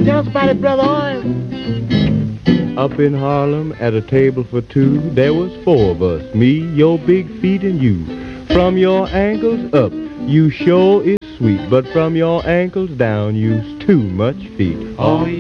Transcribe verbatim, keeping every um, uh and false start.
Tell us about it, Brother Hoyle. Up in Harlem at a table for two, there was four of us, me, your big feet, and you. From your ankles up, you sure is sweet, but from your ankles down, you's too much feet. Oh, yeah.